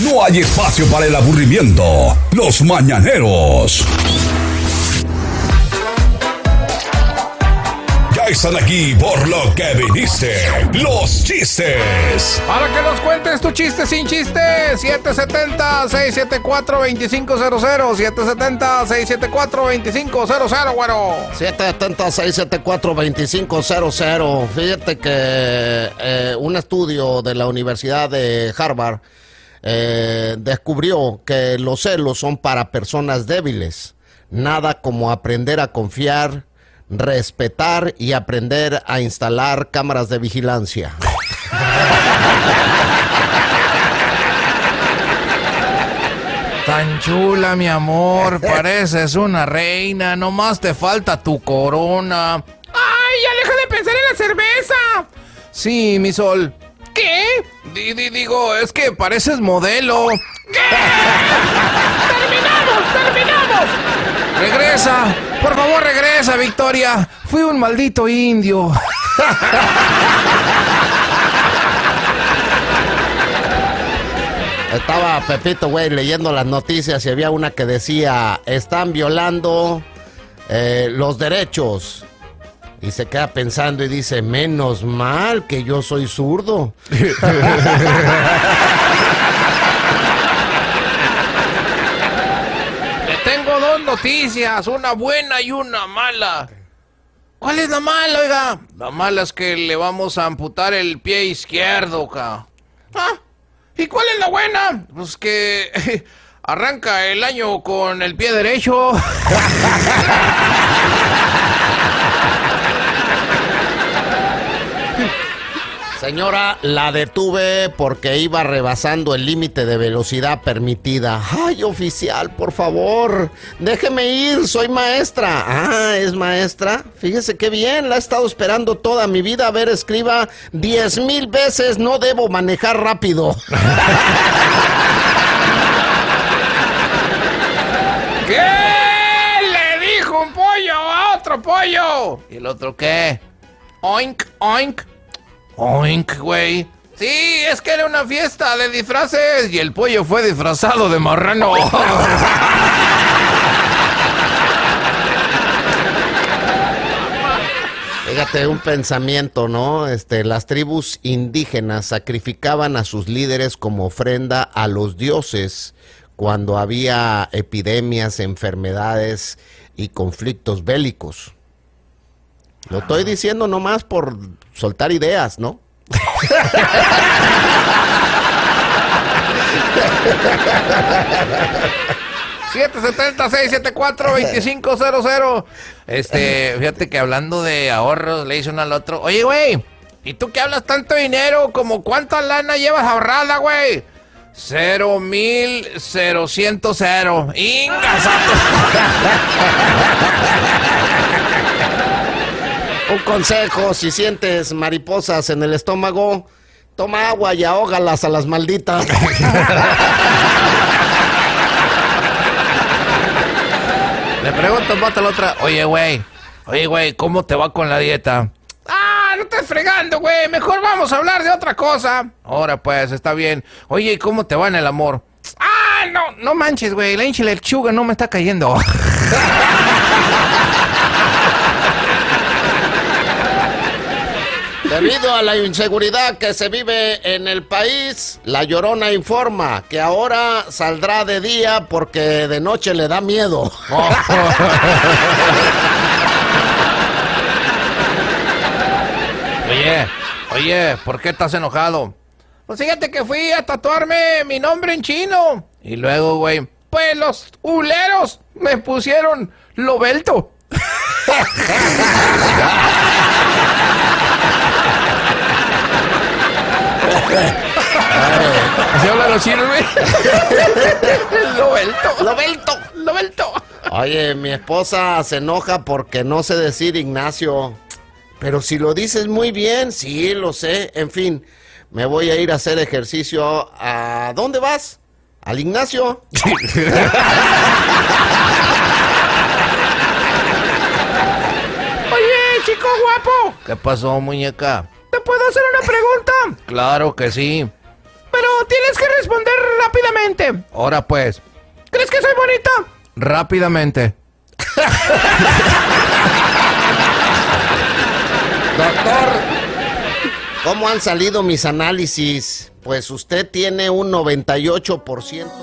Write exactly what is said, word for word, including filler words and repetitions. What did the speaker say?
No hay espacio para el aburrimiento. Los mañaneros. Ya están aquí por lo que viniste. Los chistes. Para que nos cuentes tu chiste sin chiste. siete siete cero, seis siete cuatro, dos cinco cero cero. siete siete cero, seis siete cuatro, dos cinco cero cero, güero. siete siete cero, seis siete cuatro, dos cinco cero cero. Fíjate que eh, un estudio de la Universidad de Harvard eh, descubrió que los celos son para personas débiles. Nada como aprender a confiar, respetar y aprender a instalar cámaras de vigilancia. Tan chula, mi amor, pareces una reina, nomás te falta tu corona. ¡Ay, ya deja de pensar en la cerveza! Sí, mi sol. ¿Qué? D -d Digo, es que pareces modelo. ¿Qué? ¡Terminamos, terminamos! ¡Regresa! Por favor, regresa, Victoria. Fui un maldito indio. Estaba Pepito, güey, leyendo las noticias y había una que decía, están violando eh, los derechos. Y se queda pensando y dice, menos mal que yo soy zurdo. Le tengo dos noticias, una buena y una mala. ¿Cuál es la mala, oiga? La mala es que le vamos a amputar el pie izquierdo, ca. ¿Ah? ¿Y cuál es la buena? Pues que arranca el año con el pie derecho. Señora, la detuve porque iba rebasando el límite de velocidad permitida. Ay, oficial, por favor, déjeme ir, soy maestra. Ah, ¿es maestra? Fíjese qué bien, la he estado esperando toda mi vida. A ver, escriba diez mil veces, no debo manejar rápido. ¿Qué? Le dijo un pollo a otro pollo. ¿Y el otro qué? Oink, oink. Oink, güey. Sí, es que era una fiesta de disfraces y el pollo fue disfrazado de marrano. Fíjate, un pensamiento, ¿no? Este, las tribus indígenas sacrificaban a sus líderes como ofrenda a los dioses cuando había epidemias, enfermedades y conflictos bélicos. Lo estoy diciendo nomás por soltar ideas, ¿no? siete siete cero, seis siete cuatro, dos cinco cero cero. Este, fíjate que hablando de ahorros, le dice uno al otro, oye, güey, ¿y tú que hablas tanto dinero? ¿Como cuánta lana llevas ahorrada, güey? Cero mil, cero ciento cero. ¡Ingas! Un consejo, si sientes mariposas en el estómago, toma agua y ahógalas a las malditas. Le pregunto más a la otra, oye, güey, oye, güey, ¿cómo te va con la dieta? Ah, no estés fregando, güey, mejor vamos a hablar de otra cosa. Ahora pues, está bien. Oye, ¿y cómo te va en el amor? Ah, no, no manches, güey, la hincha lechuga no me está cayendo. Debido a la inseguridad que se vive en el país, La Llorona informa que ahora saldrá de día porque de noche le da miedo. Oh. Oye, oye, ¿por qué estás enojado? Pues fíjate que fui a tatuarme mi nombre en chino. Y luego, güey, pues los huleros me pusieron Lobelto. ¿Así hablan los chinos, güey? Lobelto. Lobelto. Lobelto. Oye, mi esposa se enoja porque no sé decir Ignacio. Pero si lo dices muy bien, sí, lo sé. En fin, me voy a ir a hacer ejercicio. ¿A dónde vas? ¿Al Ignacio? Oye, chico guapo. ¿Qué pasó, muñeca? ¿Te puedo hacer una pregunta? Claro que sí. Pero tienes que responder rápidamente. Rápidamente. Ahora pues. ¿Crees que soy bonita? Rápidamente. Doctor, ¿cómo han salido mis análisis? Pues usted tiene un noventa y ocho por ciento.